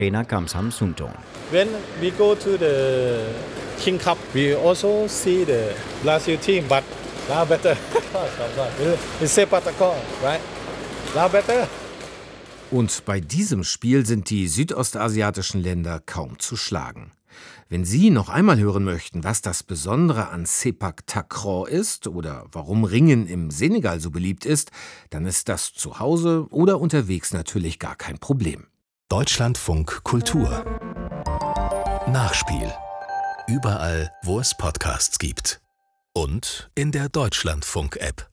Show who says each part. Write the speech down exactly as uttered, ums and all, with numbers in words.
Speaker 1: Trainer Kamsam Sungthorn.
Speaker 2: When we go to the King Cup, we also see the Brazil team, but now better. It's sepak takraw, right? Now better.
Speaker 3: Und bei diesem Spiel sind die südostasiatischen Länder kaum zu schlagen. Wenn Sie noch einmal hören möchten, was das Besondere an Sepak Takraw ist oder warum Ringen im Senegal so beliebt ist, dann ist das zu Hause oder unterwegs natürlich gar kein Problem.
Speaker 4: Deutschlandfunk Kultur. Nachspiel. Überall, wo es Podcasts gibt. Und in der Deutschlandfunk-App.